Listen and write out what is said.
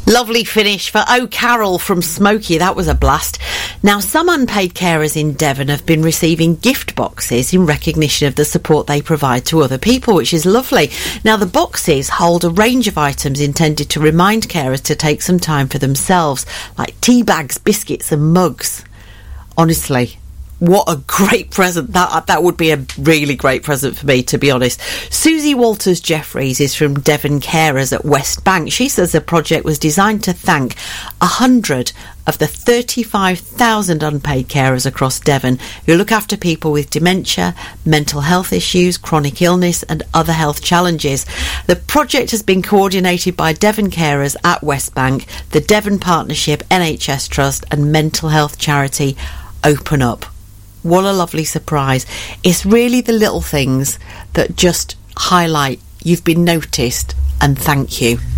Lovely finish for Oh Carol from Smokey. That was a blast. Now, some unpaid carers in Devon have been receiving gift boxes in recognition of the support they provide to other people, which is lovely. Now, the boxes hold a range of items intended to remind carers to take some time for themselves, like tea bags, biscuits and mugs. Honestly, what a great present. That would be a really great present for me, to be honest. Susie Walters-Jeffries is from Devon Carers at West Bank. She says the project was designed to thank 100 of the 35,000 unpaid carers across Devon who look after people with dementia, mental health issues, chronic illness and other health challenges. The project has been coordinated by Devon Carers at West Bank, the Devon Partnership, NHS Trust and mental health charity Open Up. What a lovely surprise. It's really the little things that just highlight you've been noticed and thank you.